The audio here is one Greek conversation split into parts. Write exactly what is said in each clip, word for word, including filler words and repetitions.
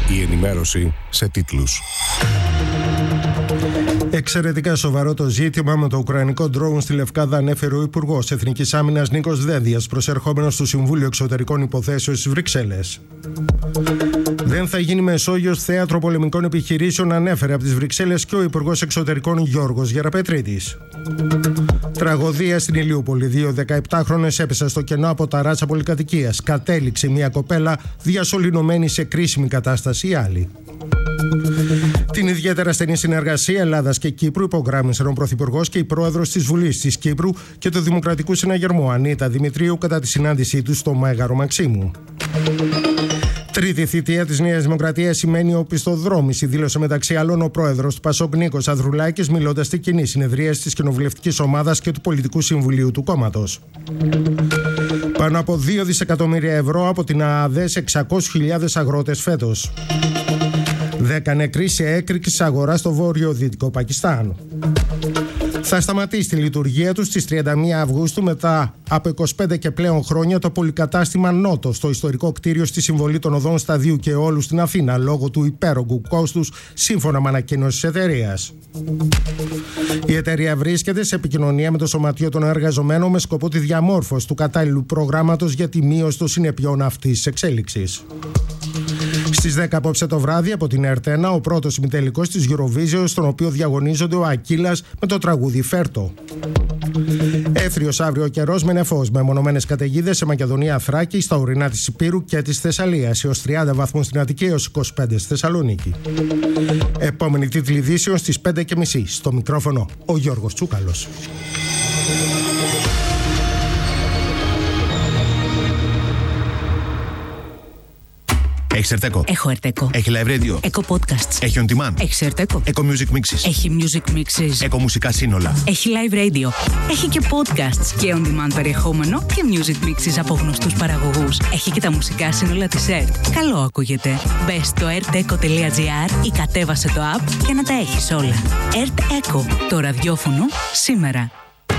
Η ενημέρωση σε τίτλους. Εξαιρετικά σοβαρό το ζήτημα με το ουκρανικό ντρόουν στη Λευκάδα, ανέφερε ο Υπουργός Εθνικής Άμυνας Νίκος Δένδιας, προσερχόμενος στο Συμβούλιο Εξωτερικών Υποθέσεων στις Βρυξέλλες. Δεν θα γίνει Μεσόγειος θέατρο πολεμικών επιχειρήσεων, ανέφερε από τις Βρυξέλλες και ο Υπουργός Εξωτερικών Γιώργος Γεραπετρίτης. Τραγωδία στην Ηλιούπολη. Δύο δεκαεπτάχρονες έπεσαν στο κενό από ταράτσα πολυκατοικίας. Κατέληξε μια κοπέλα διασωληνωμένη σε κρίσιμη κατάσταση η άλλη. Την ιδιαίτερα στενή συνεργασία Ελλάδας και Κύπρου υπογράμμισαν ο Πρωθυπουργός και η Πρόεδρος της Βουλής της Κύπρου και του Δημοκρατικού Συναγερμού Ανίτα Δημητρίου κατά τη συνάντησή τους στο Μέγαρο Μαξίμου. Τρίτη θητεία της Νέας Δημοκρατίας σημαίνει οπισθοδρόμηση, δήλωσε μεταξύ άλλων ο πρόεδρος του ΠΑΣΟΚ Νίκος Ανδρουλάκης, μιλώντας στη κοινή συνεδρίαση της Κοινοβουλευτικής Ομάδας και του Πολιτικού Συμβουλίου του κόμματος. Πάνω από δύο δισεκατομμύρια ευρώ από την ΑΑΔΕ σε εξακόσιες χιλιάδες αγρότες φέτος. Δέκα νεκροί σε έκρηξη αγορά στο βόρειο-δυτικό Πακιστάν. Θα σταματήσει τη λειτουργία του στις τριάντα μία Αυγούστου μετά από είκοσι πέντε και πλέον χρόνια το πολυκατάστημα Νότο στο ιστορικό κτίριο στη Συμβολή των Οδών Σταδίου και Όλου στην Αθήνα λόγω του υπέρογκου κόστους, σύμφωνα με ανακοίνωση της εταιρείας. Η εταιρεία βρίσκεται σε επικοινωνία με το Σωματείο των Εργαζομένων με σκοπό τη διαμόρφωση του κατάλληλου προγράμματος για τη μείωση των συνεπειών αυτής της εξέλιξης. Στις δέκα απόψε το βράδυ από την Ερτένα ο πρώτος ημιτελικός της Eurovision, στον οποίο διαγωνίζονται ο Ακύλας με το τραγούδι Φέρτο. Έθριος αύριο ο καιρός με νεφός, με μονομένες καταιγίδες σε Μακεδονία, Θράκη, στα ορεινά της Υπήρου και της Θεσσαλίας, έως τριάντα βαθμούς στην Αττική, έως είκοσι πέντε στη Θεσσαλονίκη. Επόμενη τίτλη ειδήσεων στις πέντε και μισή. Στο μικρόφωνο ο Γιώργος Τσούκαλος. Έχεις Ερτέκο. Έχω Ερτέκο. Έχει live radio. Έχω podcasts. Έχει on demand. Έχει Ερτέκο. Eco music mixes. Έχει music mixes. Eco μουσικά σύνολα. Έχει live radio. Έχει και podcasts και on demand περιεχόμενο και music mixes από γνωστούς παραγωγούς. Έχει και τα μουσικά σύνολα της ΕΡΤ. Καλό ακούγεται. Μπες στο ερτέκο τελεία τζι άρ ή κατέβασε το app για να τα έχεις όλα. ΕΡΤ Eco. Το ραδιόφωνο σήμερα.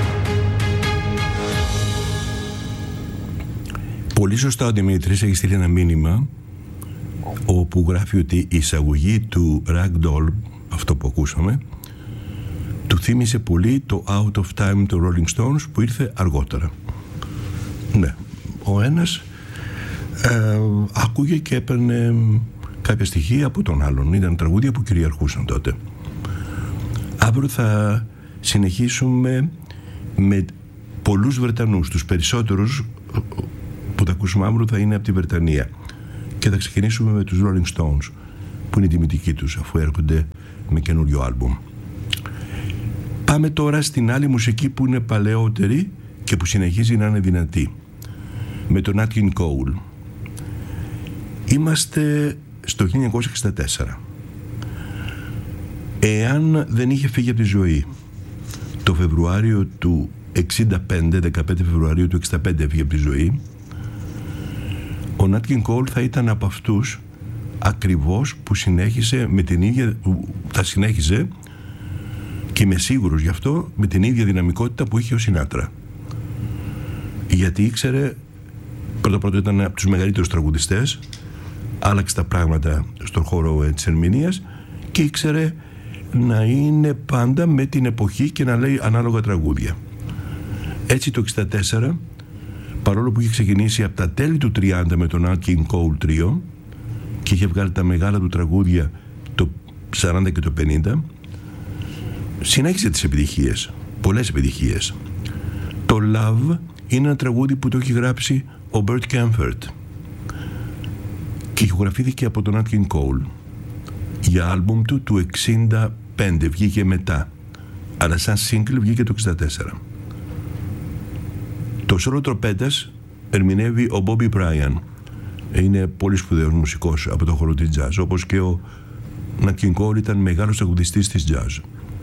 Πολύ σωστά ο Δημήτρης έχει στείλει ένα μήνυμα όπου γράφει ότι η εισαγωγή του Ragdoll, αυτό που ακούσαμε, του θύμισε πολύ το Out of Time του Rolling Stones που ήρθε αργότερα. Ναι, ο ένας ε, άκουγε και έπαιρνε κάποια στοιχεία από τον άλλον. Ήταν τραγούδια που κυριαρχούσαν τότε. Αύριο θα συνεχίσουμε με πολλούς Βρετανούς. Τους περισσότερους που θα ακούσουμε αύριο θα είναι από τη Βρετανία. Και θα ξεκινήσουμε με τους Rolling Stones, που είναι η τιμητική τους, αφού έρχονται με καινούριο άλμπουμ. Πάμε τώρα στην άλλη μουσική που είναι παλαιότερη και που συνεχίζει να είναι δυνατή, με τον Nat King Cole. Είμαστε στο χίλια εννιακόσια εξήντα τέσσερα. Εάν δεν είχε φύγει από τη ζωή το Φεβρουάριο του εξήντα πέντε, δεκαπέντε Φεβρουαρίου του εξήντα πέντε έφυγε από τη ζωή, ο Nat King Cole θα ήταν από αυτούς ακριβώς που συνέχισε με την ίδια, που θα συνέχιζε, και είμαι σίγουρος γι' αυτό, με την ίδια δυναμικότητα που είχε ο Σινάτρα. Γιατί ήξερε, πρώτα πρώτα ήταν από τους μεγαλύτερους τραγουδιστές, άλλαξε τα πράγματα στον χώρο της ερμηνείας και ήξερε να είναι πάντα με την εποχή και να λέει ανάλογα τραγούδια. Έτσι το εξήντα τέσσερα, παρόλο που είχε ξεκινήσει από τα τέλη του τριάντα με τον Nat King Cole Trio και είχε βγάλει τα μεγάλα του τραγούδια το σαράντα και το πενήντα, συνέχισε τις επιτυχίες, πολλές επιτυχίες. Το Love είναι ένα τραγούδι που το έχει γράψει ο Bert Kaempfert και ηχογραφήθηκε από τον Nat King Cole για άλμπουμ του του εξήντα πέντε, βγήκε μετά, αλλά σαν single βγήκε το εξήντα τέσσερα. Το σόλο τροπέτας ερμηνεύει ο Bobby Bryan. Είναι πολύ σπουδαίος μουσικός από το χώρο της jazz, όπως και ο Nat King Cole ήταν μεγάλος τραγουδιστής της jazz.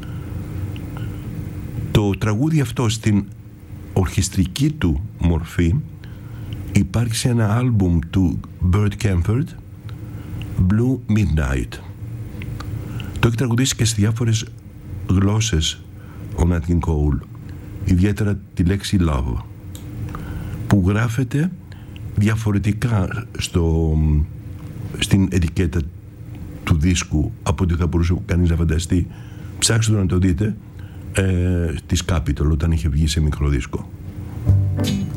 Το τραγούδι αυτό στην ορχιστρική του μορφή υπάρχει σε ένα άλμπουμ του Bert Kaempfert, Blue Midnight. Το έχει τραγουδήσει και σε διάφορες γλώσσες ο Nat King Cole, ιδιαίτερα τη λέξη love, που γράφεται διαφορετικά στο, στην ετικέτα δίσκου από ό,τι θα μπορούσε κανείς να φανταστεί. Ψάξτε το να το δείτε, ε, της Capitol όταν είχε βγει σε μικρό δίσκο.